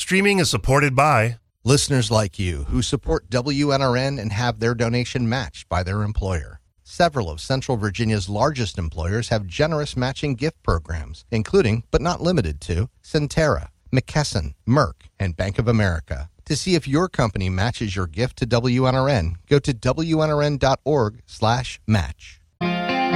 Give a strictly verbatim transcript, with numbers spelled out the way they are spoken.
Streaming is supported by listeners like you who support W N R N and have their donation matched by their employer. Several of Central Virginia's largest employers have generous matching gift programs, including, but not limited to, Centera, McKesson, Merck, and Bank of America. To see if your company matches your gift to W N R N, go to W N R N dot org slash match.